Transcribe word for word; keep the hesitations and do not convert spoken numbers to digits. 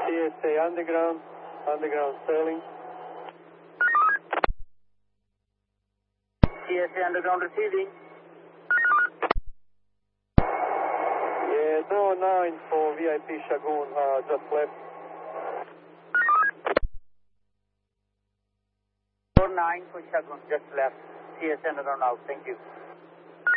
C S A underground, underground Sterling. C S A underground receiving. Yeah, no nine for V I P Shagun, uh, just left. four nine for Shagun, just left. C S A underground out, thank you.